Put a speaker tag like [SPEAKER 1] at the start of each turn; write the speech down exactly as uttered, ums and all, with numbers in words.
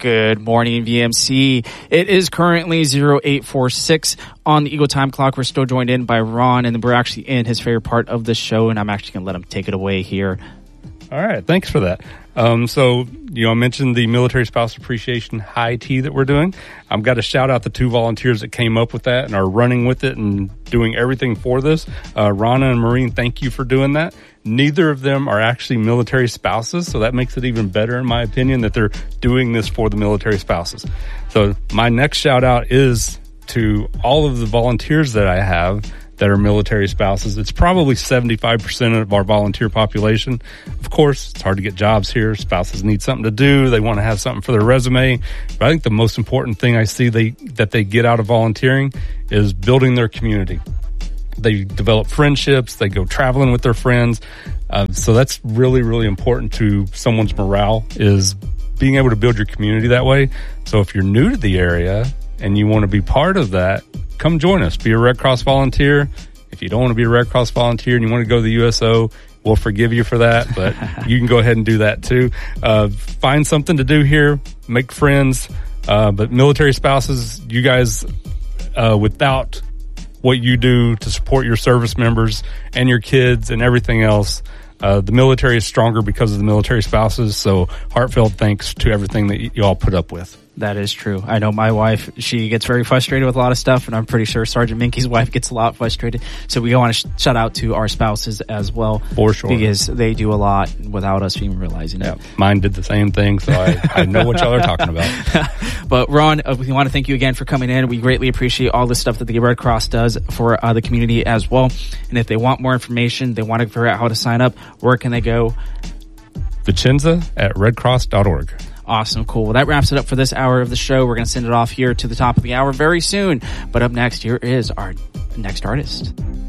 [SPEAKER 1] Good morning, V M C. It is currently oh eight forty-six on the Eagle Time Clock. We're still joined in by Ron, and we're actually in his favorite part of the show, and I'm actually going to let him take it away here.
[SPEAKER 2] All right, thanks for that. Um, so, you know, I mentioned the Military Spouse Appreciation High Tea that we're doing. I've got to shout out the two volunteers that came up with that and are running with it and doing everything for this. Uh, Rana and Maureen, thank you for doing that. Neither of them are actually military spouses, so that makes it even better, in my opinion, that they're doing this for the military spouses. So my next shout out is to all of the volunteers that I have that are military spouses. It's probably seventy-five percent of our volunteer population. Of course, it's hard to get jobs here. Spouses need something to do. They want to have something for their resume. But I think the most important thing I see they that they get out of volunteering is building their community. They develop friendships. They go traveling with their friends. Uh, so that's really, really important to someone's morale, is being able to build your community that way. So if you're new to the area and you want to be part of that, come join us. Be a Red Cross volunteer. If you don't want to be a Red Cross volunteer and you want to go to the U S O, we'll forgive you for that, but you can go ahead and do that too. Uh, find something to do here, make friends. Uh, but military spouses, you guys, uh, without what you do to support your service members and your kids and everything else, uh, the military is stronger because of the military spouses. So heartfelt thanks to everything that y- you all put up with.
[SPEAKER 1] That is true. I know my wife, she gets very frustrated with a lot of stuff, and I'm pretty sure Sergeant Minky's wife gets a lot frustrated. So we want to sh- shout out to our spouses as well.
[SPEAKER 2] For sure.
[SPEAKER 1] Because they do a lot without us even realizing
[SPEAKER 2] yeah,
[SPEAKER 1] it.
[SPEAKER 2] Mine did the same thing, so I, I know what y'all are talking about.
[SPEAKER 1] But Ron, uh, we want to thank you again for coming in. We greatly appreciate all the stuff that the Red Cross does for uh, the community as well. And if they want more information, they want to figure out how to sign up, where can they go?
[SPEAKER 2] Vicenza at red cross dot org.
[SPEAKER 1] Awesome. Cool. Well, that wraps it up for this hour of the show. We're going to send it off here to the top of the hour very soon. But up next, here is our next artist.